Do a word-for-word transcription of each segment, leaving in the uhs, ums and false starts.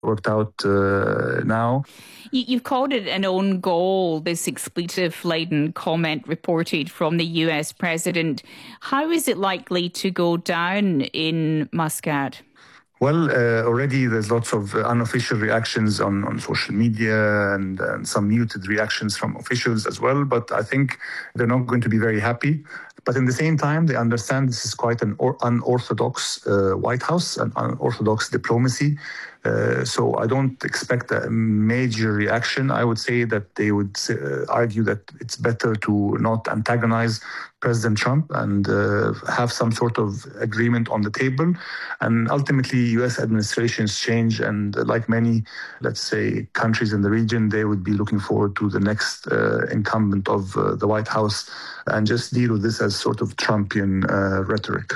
worked out uh, now. You've called it an own goal, this expletive-laden comment reported from the U S president. How is it likely to go down in Muscat? Well, uh, already there's lots of uh, unofficial reactions on, on social media and, and some muted reactions from officials as well. But I think they're not going to be very happy. But in the same time, they understand this is quite an or- unorthodox uh, White House, an unorthodox diplomacy. Uh, so I don't expect a major reaction. I would say that they would uh, argue that it's better to not antagonize President Trump and uh, have some sort of agreement on the table. And ultimately, U S administrations change. And uh, like many, let's say, countries in the region, they would be looking forward to the next uh, incumbent of uh, the White House and just deal with this as sort of Trumpian uh, rhetoric.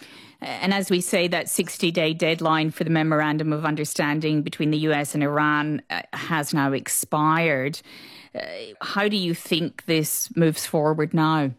And as we say, that sixty-day deadline for the Memorandum of Understanding between the U S and Iran uh, has now expired. Uh, how do you think this moves forward now?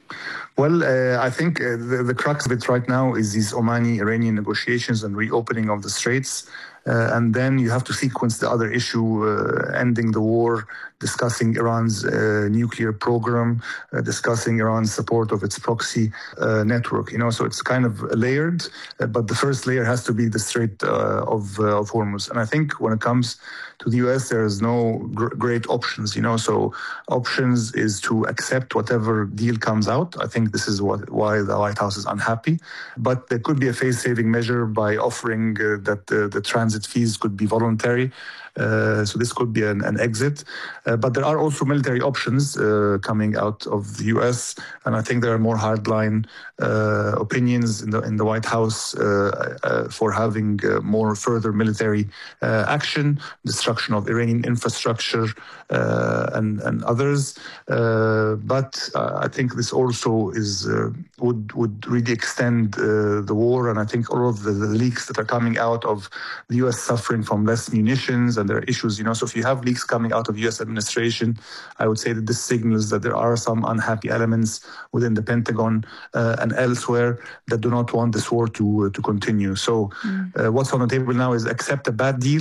Well, uh, I think uh, the, the crux of it right now is these Omani-Iranian negotiations and reopening of the Straits. Uh, and then you have to sequence the other issue, uh, ending the war, discussing Iran's uh, nuclear program, uh, discussing Iran's support of its proxy uh, network. You know, so it's kind of layered, uh, but the first layer has to be the Strait uh, of, uh, of Hormuz. And I think when it comes to the U S, there is no gr- great options. You know, so options is to accept whatever deal comes out. I think this is what, why the White House is unhappy. But there could be a face-saving measure by offering uh, that uh, the transit fees could be voluntary. Uh, so this could be an, an exit. Uh, but there are also military options uh, coming out of the U S, and I think there are more hardline uh, opinions in the in the White House uh, uh, for having uh, more further military uh, action, destruction of Iranian infrastructure uh, and and others. Uh, but uh, I think this also is uh, would would really extend uh, the war, and I think all of the, the leaks that are coming out of the U S suffering from less munitions and there are issues, you know, so if you have leaks coming out of U S administration, I would say that this signals that there are some unhappy elements within the Pentagon uh, and elsewhere that do not want this war to uh, to continue. So mm. uh, what's on the table now is accept a bad deal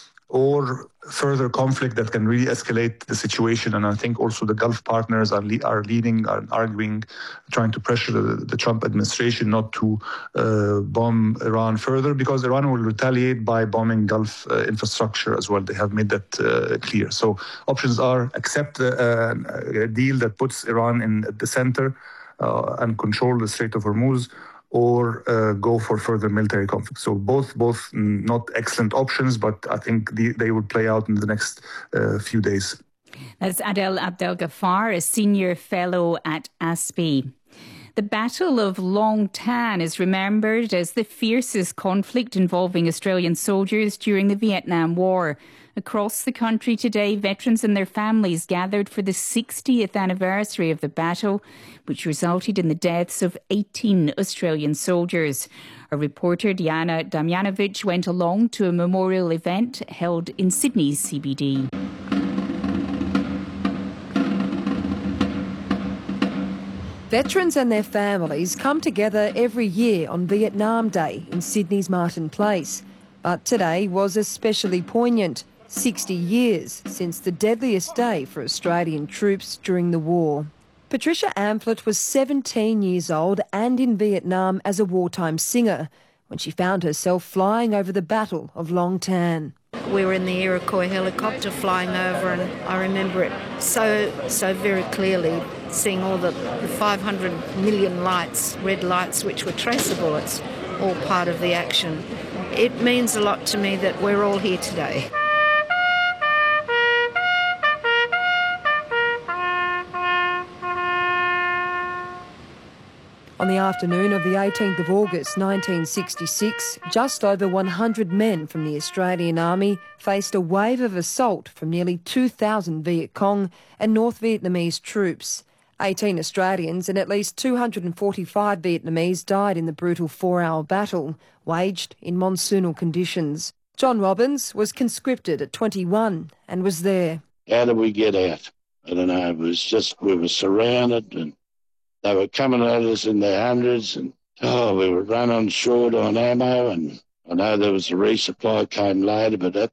or further conflict that can really escalate the situation. And I think also the Gulf partners are le- are leading, are arguing, trying to pressure the, the Trump administration not to uh, bomb Iran further, because Iran will retaliate by bombing Gulf uh, infrastructure as well. They have made that uh, clear. So options are accept uh, a deal that puts Iran in the center uh, and control the Strait of Hormuz, or uh, go for further military conflict. So both both not excellent options, but I think the, they would play out in the next uh, few days. That's Adel Abdelgafar, a senior fellow at A S P I. The Battle of Long Tan is remembered as the fiercest conflict involving Australian soldiers during the Vietnam War. Across the country today, veterans and their families gathered for the sixtieth anniversary of the battle, which resulted in the deaths of eighteen Australian soldiers. Our reporter Diana Damjanovic went along to a memorial event held in Sydney's C B D. Veterans and their families come together every year on Vietnam Day in Sydney's Martin Place. But today was especially poignant. sixty years since the deadliest day for Australian troops during the war. Patricia Amphlett was seventeen years old and in Vietnam as a wartime singer when she found herself flying over the Battle of Long Tan. We were in the Iroquois helicopter flying over, and I remember it so, so very clearly, seeing all the, the five hundred million lights, red lights, which were tracer bullets, all part of the action. It means a lot to me that we're all here today. On the afternoon of the eighteenth of August nineteen sixty-six, just over one hundred men from the Australian Army faced a wave of assault from nearly two thousand Viet Cong and North Vietnamese troops. eighteen Australians and at least two hundred forty-five Vietnamese died in the brutal four-hour battle, waged in monsoonal conditions. John Robbins was conscripted at twenty-one and was there. How did we get out? I don't know. It was just, we were surrounded and they were coming at us in their hundreds, and oh, we were running short on ammo, and I know there was a resupply came later, but that